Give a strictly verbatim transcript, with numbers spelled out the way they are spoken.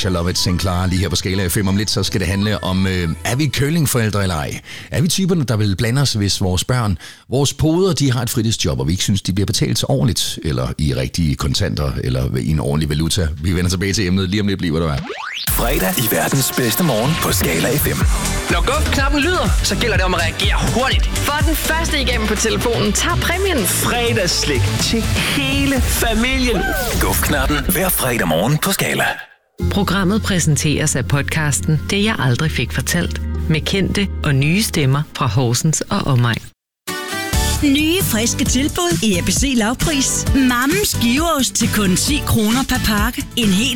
Natasha Lovett Sinclair lige her på Skala F M. Om lidt så skal det handle om, øh, er vi curlingforældre eller ej? Er vi typerne, der vil blande os, hvis vores børn, vores poder, de har et fritidsjob, og vi ikke synes, de bliver betalt så ordentligt, eller i rigtige kontanter, eller i en ordentlig valuta? Vi vender tilbage til emnet lige om lidt, bliver der er. Fredag i verdens bedste morgen på Skala F M. Når guf-knappen lyder, så gælder det om at reagere hurtigt. For den første igennem på telefonen tager præmien. Fredagsslik til hele familien. Guf-knappen hver fredag morgen på Skala. Programmet præsenteres af podcasten Det jeg aldrig fik fortalt, med kendte og nye stemmer fra Horsens og omegn. Nye, friske tilbud i A B C Lavpris. Mammens giveost til kun ti kroner per pakke. En hel